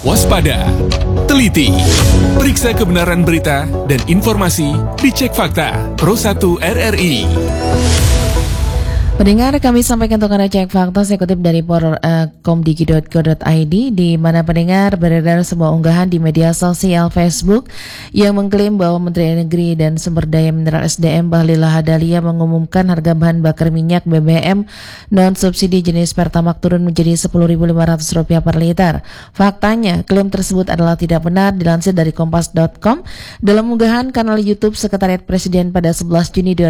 waspada, teliti, periksa kebenaran berita dan informasi di Cek Fakta Pro 1 RRI. Pendengar, kami sampaikan untuk Anda Cek Fakta, saya kutip dari komdigi.co.id, di mana pendengar beredar sebuah unggahan di media sosial Facebook yang mengklaim bahwa Menteri Negeri dan Sumber Daya Mineral SDM Bahlil Lahadalia mengumumkan harga bahan bakar minyak BBM non-subsidi jenis Pertamax turun menjadi Rp10.500 per liter. Faktanya, klaim tersebut adalah tidak benar, dilansir dari kompas.com dalam unggahan kanal YouTube Sekretariat Presiden pada 11 Juni